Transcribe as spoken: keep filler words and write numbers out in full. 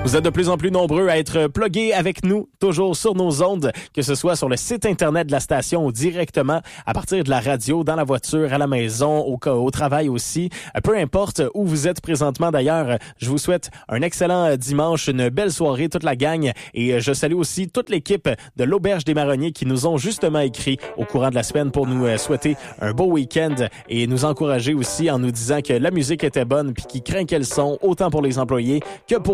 Vous êtes de plus en plus nombreux à être plugués avec nous, toujours sur nos ondes, que ce soit sur le site Internet de la station ou directement à partir de la radio, dans la voiture, à la maison, au, au travail aussi. Peu importe où vous êtes présentement d'ailleurs, je vous souhaite un excellent dimanche, une belle soirée, toute la gang. Et je salue aussi toute l'équipe de l'Auberge des Marronniers qui nous ont justement écrit au courant de la semaine pour nous souhaiter un beau week-end et nous encourager aussi en nous disant que la musique était bonne puis qu'ils craquaient le son, autant pour les employés que pour